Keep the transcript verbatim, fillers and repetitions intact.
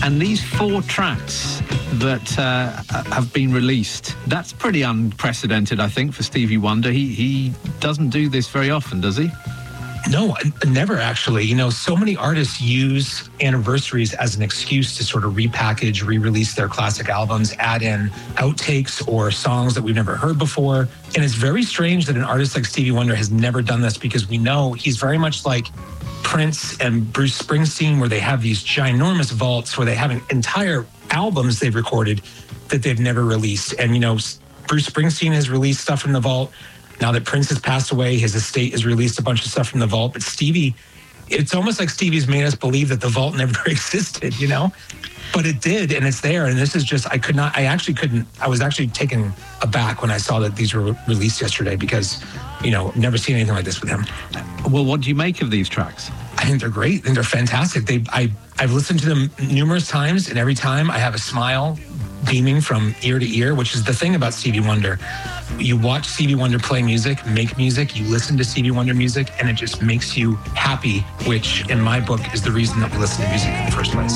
And these four tracks that uh, have been released, that's pretty unprecedented, I think, for Stevie Wonder. He, he doesn't do this very often, does he? No, never actually. You know, so many artists use anniversaries as an excuse to sort of repackage, re-release their classic albums, add in outtakes or songs that we've never heard before. And it's very strange that an artist like Stevie Wonder has never done this, because we know he's very much like Prince and Bruce Springsteen, where they have these ginormous vaults where they have entire albums they've recorded that they've never released. And, you know, Bruce Springsteen has released stuff from the vault. Now that Prince has passed away, his estate has released a bunch of stuff from the vault. But Stevie, it's almost like Stevie's made us believe that the vault never existed, you know? But it did, and it's there. And this is just, I could not, I actually couldn't, I was actually taken aback when I saw that these were released yesterday, because, you know, never seen anything like this with him. Well, what do you make of these tracks? I think they're great. I think they're fantastic. They, I, I've listened to them numerous times, and every time I have a smile beaming from ear to ear, which is the thing about Stevie Wonder. You watch Stevie Wonder play music, make music, you listen to Stevie Wonder music, and it just makes you happy, which in my book is the reason that we listen to music in the first place.